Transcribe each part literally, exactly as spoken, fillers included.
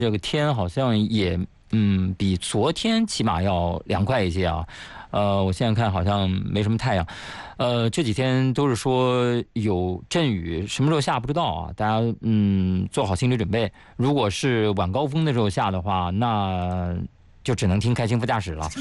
这个天好像也嗯比昨天起码要凉快一些啊。呃，我现在看好像没什么太阳。呃，这几天都是说有阵雨，什么时候下不知道啊。大家嗯做好心理准备。如果是晚高峰的时候下的话，那就只能听开心副驾驶了。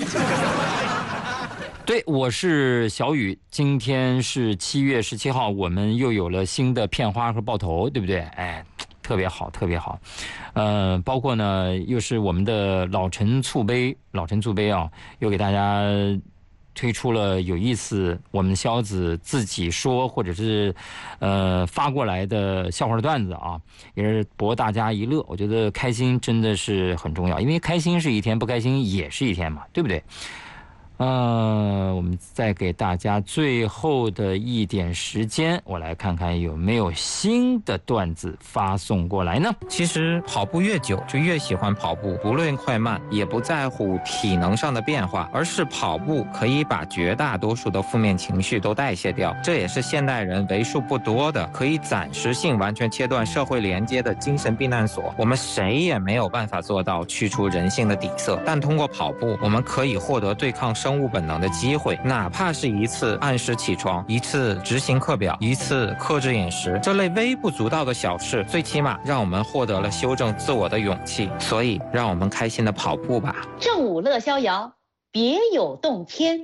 对，我是小雨。今天是七月十七号，我们又有了新的片花和爆头，对不对？哎，特别好，特别好。呃，包括呢，又是我们的老陈醋杯，老陈醋杯啊，又给大家推出了有意思，我们肖子自己说或者是呃发过来的笑话段子啊，也是博大家一乐。我觉得开心真的是很重要，因为开心是一天，不开心也是一天嘛，对不对？呃，我们再给大家最后的一点时间，我来看看有没有新的段子发送过来呢？ 其实跑步越久就越喜欢跑步，不论快慢，也不在乎体能上的变化，而是跑步可以把绝大多数的负面情绪都代谢掉。这也是现代人为数不多的可以暂时性完全切断社会连接的精神避难所。我们谁也没有办法做到去除人性的底色，但通过跑步，我们可以获得对抗生物本能的机会，哪怕是一次按时起床，一次执行课表，一次克制饮食，这类微不足道的小事，最起码让我们获得了修正自我的勇气。所以让我们开心的跑步吧。 正午乐逍遥，别有洞天。